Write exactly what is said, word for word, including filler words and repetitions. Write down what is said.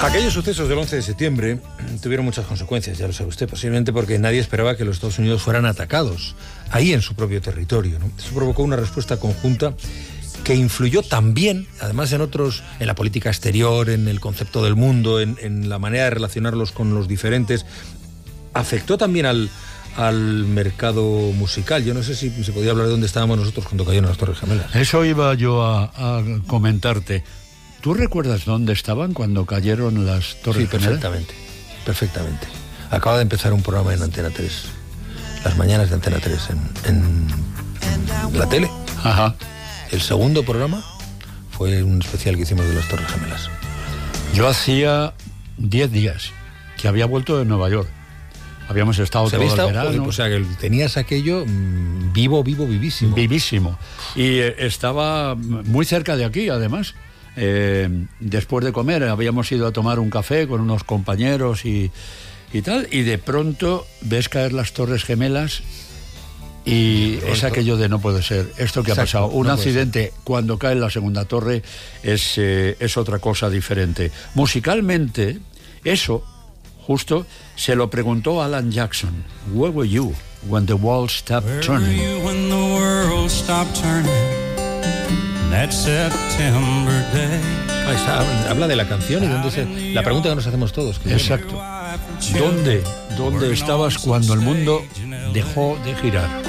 Aquellos sucesos del once de septiembre tuvieron muchas consecuencias, ya lo sabe usted, posiblemente porque nadie esperaba que los Estados Unidos fueran atacados, ahí en su propio territorio, ¿no? Eso provocó una respuesta conjunta que influyó también, además en otros, en la política exterior, en el concepto del mundo, en, en la manera de relacionarlos con los diferentes. Afectó también al, al mercado musical. Yo no sé si se podía hablar de dónde estábamos nosotros cuando cayeron las Torres Gemelas. Eso iba yo a, a comentarte. ¿Tú recuerdas dónde estaban cuando cayeron las Torres Sí, Gemelas? perfectamente, perfectamente. Acaba de empezar un programa en Antena tres, las mañanas de Antena tres, en, en la tele. Ajá. El segundo programa fue un especial que hicimos de las Torres Gemelas. Yo hacía diez días que había vuelto de Nueva York. Habíamos estado todo el verano. O sea, que tenías aquello mmm, vivo, vivo, vivísimo. Vivísimo. Y eh, estaba muy cerca de aquí, además. Eh, después de comer habíamos ido a tomar un café con unos compañeros y, y tal, y de pronto ves caer las Torres Gemelas y es aquello de no puede ser. Esto que ha pasado, un accidente cuando cae la segunda torre es, eh, es otra cosa diferente. Musicalmente, eso justo se lo preguntó Alan Jackson. Where were you when the world stopped turning? Where were you when the world stopped turning? That September day. Ahí está, habla de la canción y dónde se... La pregunta que nos hacemos todos. Que Exacto. ¿Dónde, dónde estabas cuando el mundo dejó de girar?